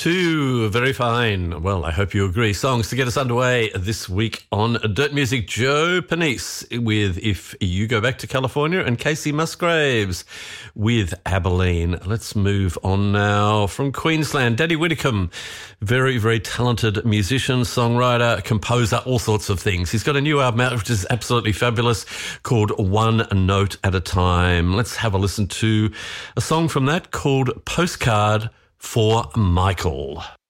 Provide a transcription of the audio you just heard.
Two very fine, well, I hope you agree, songs to get us underway this week on Dirt Music. Joe Panisse with If You Go Back to California and Casey Musgraves with Abilene. Let's move on now from Queensland. Danny Whitcomb, very, very talented musician, songwriter, composer, all sorts of things. He's got a new album out which is absolutely fabulous called One Note at a Time. Let's have a listen to a song from that called Postcard for Michael.